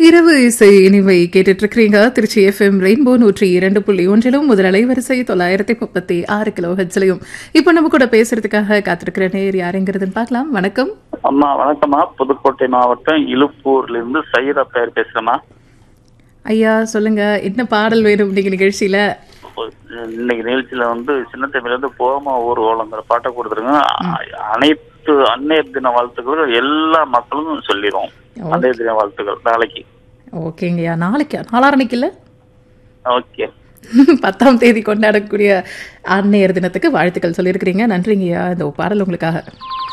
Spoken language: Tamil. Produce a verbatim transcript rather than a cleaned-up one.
இரவு இசை இனிமை கேட்டுட்டு இருக்கிறீங்க. திருச்சி எஃப்எம் ரெயின்போ நூற்றி இரண்டு புள்ளி ஒன்றிலும் முதல் அலைவரிசை தொள்ளாயிரத்தி முப்பத்தி ஆறு கிலோ ஹெட்ஸ்லையும். இப்போ நம்ம கூட பேசுறதுக்காக காத்திருக்கிற நேர் யாருங்கிறதுன்னு பார்க்கலாம். வணக்கம் அம்மா. வணக்கம்மா. புதுக்கோட்டை மாவட்டம் இலுப்பூர்ல இருந்து சையதா பேர் பேசுறேம்மா. ஐயா சொல்லுங்க, என்ன பாடல் வேணும் இன்னைக்கு நிகழ்ச்சியில? இன்னைக்கு நிகழ்ச்சியில வந்து சின்ன தம்பில இருந்து போமா ஊர் ஓலங்கிற பாட்டை கொடுத்துருங்க. அனைத்து அன்னையர் தின வாழ்த்துக்கள் எல்லா மக்களும் சொல்லிடுவோம். அன்னையர் தின வாழ்த்துக்கள் நாளைக்கு. ஓகேங்கய்யா. நாளைக்கா? நாளான்னைக்கு இல்ல, ஓகே, பத்தாம் தேதி கொண்டாடக்கூடிய அன்னையர் தினத்துக்கு வாழ்த்துக்கள் சொல்லியிருக்கிறீங்க. நன்றிங்கய்யா. இந்த பாடல் உங்களுக்காக.